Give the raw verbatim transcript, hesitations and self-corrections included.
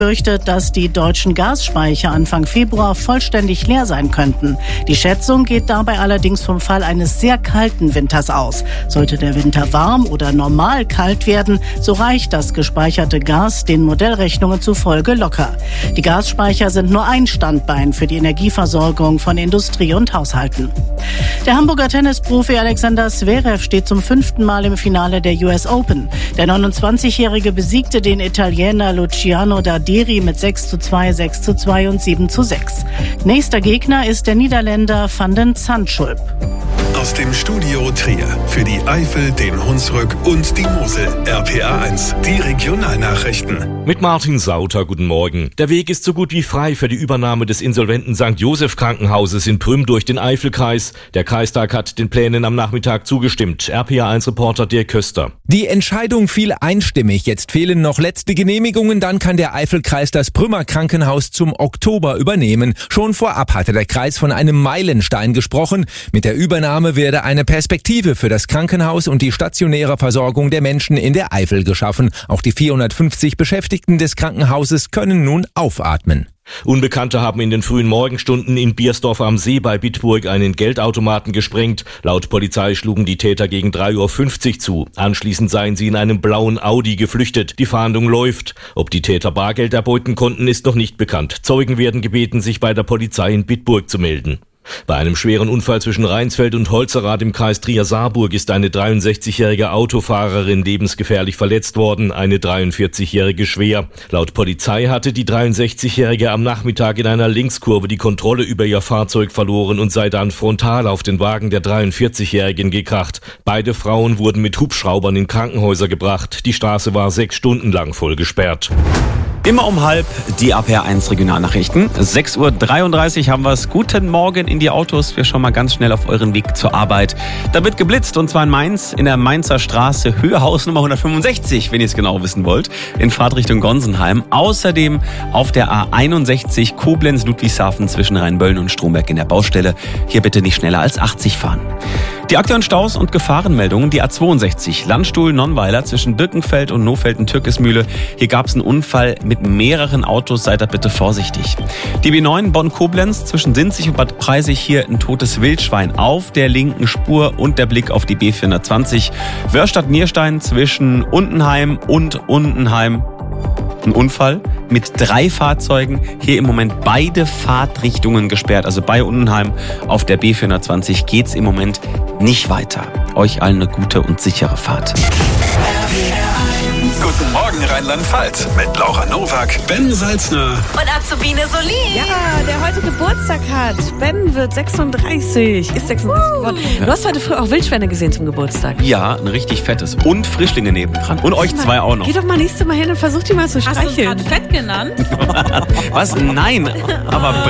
befürchtet, dass die deutschen Gasspeicher Anfang Februar vollständig leer sein könnten. Die Schätzung geht dabei allerdings vom Fall eines sehr kalten Winters aus. Sollte der Winter warm oder normal kalt werden, so reicht das gespeicherte Gas den Modellrechnungen zufolge locker. Die Gasspeicher sind nur ein Standbein für die Energieversorgung von Industrie und Haushalten. Der Hamburger Tennisprofi Alexander Zverev steht zum fünften Mal im Finale der U S Open. Der neunundzwanzigjährige besiegte den Italiener Luciano Darderi mit sechs zu zwei, sechs zu zwei und sieben zu sechs. Nächster Gegner ist der Niederländer Van den Zandschulp. Aus dem Studio Trier für die Eifel, den Hunsrück und die Mosel. R P A eins, die Regionalnachrichten. Mit Martin Sauter, guten Morgen. Der Weg ist so gut wie frei für die Übernahme des insolventen Sankt Joseph Krankenhauses in Prüm durch den Eifelkreis. Der Kreistag hat den Plänen am Nachmittag zugestimmt. R P A eins Reporter Dirk Köster. Die Entscheidung fiel einstimmig. Jetzt fehlen noch letzte Genehmigungen. Dann kann der Eifelkreis das Prümer Krankenhaus zum Oktober übernehmen. Schon vorab hatte der Kreis von einem Meilenstein gesprochen. Mit der Übernahme werde eine Perspektive für das Krankenhaus und die stationäre Versorgung der Menschen in der Eifel geschaffen. Auch die vierhundertfünfzig Beschäftigten des Krankenhauses können nun aufatmen. Unbekannte haben in den frühen Morgenstunden in Biersdorf am See bei Bitburg einen Geldautomaten gesprengt. Laut Polizei schlugen die Täter gegen drei Uhr fünfzig zu. Anschließend seien sie in einem blauen Audi geflüchtet. Die Fahndung läuft. Ob die Täter Bargeld erbeuten konnten, ist noch nicht bekannt. Zeugen werden gebeten, sich bei der Polizei in Bitburg zu melden. Bei einem schweren Unfall zwischen Rheinsfeld und Holzerath im Kreis Trier-Saarburg ist eine dreiundsechzigjährige Autofahrerin lebensgefährlich verletzt worden, eine dreiundvierzigjährige schwer. Laut Polizei hatte die dreiundsechzigjährige am Nachmittag in einer Linkskurve die Kontrolle über ihr Fahrzeug verloren und sei dann frontal auf den Wagen der dreiundvierzigjährigen gekracht. Beide Frauen wurden mit Hubschraubern in Krankenhäuser gebracht. Die Straße war sechs Stunden lang voll gesperrt. Immer um halb die R P A eins Regionalnachrichten. sechs Uhr dreiunddreißig haben wir es. Guten Morgen in die Autos. Wir schauen mal ganz schnell auf euren Weg zur Arbeit. Da wird geblitzt und zwar in Mainz in der Mainzer Straße, Höhe Hausnummer hundertfünfundsechzig, wenn ihr es genau wissen wollt, in Fahrtrichtung Gonsenheim. Außerdem auf der A einundsechzig Koblenz-Ludwigshafen zwischen Rheinböllen und Stromberg in der Baustelle. Hier bitte nicht schneller als achtzig fahren. Die aktuellen Staus und Gefahrenmeldungen, die A zweiundsechzig, Landstuhl-Nonnweiler zwischen Birkenfeld und Nofelden-Türkesmühle. Hier gab es einen Unfall mit mehreren Autos, seid da bitte vorsichtig. Die B neun Bonn-Koblenz zwischen Sinzig und Bad Preisig, hier ein totes Wildschwein auf der linken Spur und der Blick auf die B vierhundertzwanzig. Wörstadt-Nierstein zwischen Untenheim und Untenheim. Ein Unfall mit drei Fahrzeugen. Hier im Moment beide Fahrtrichtungen gesperrt. Also bei Untenheim auf der B vierhundertzwanzig geht's im Moment nicht weiter. Euch allen eine gute und sichere Fahrt. Guten Morgen Rheinland-Pfalz mit Laura Nowak, Ben Salzner und Azubine Solin. Ja, der heute Geburtstag hat. Ben wird sechsunddreißig, ist sechsunddreißig geworden. Du hast heute früh auch Wildschwäne gesehen zum Geburtstag. Ja, ein richtig fettes. Und Frischlinge nebendran. Und euch zwei auch noch. Geh doch mal nächstes Mal hin und versuch die mal zu streicheln. Hast du es gerade fett genannt? Was? Nein, aber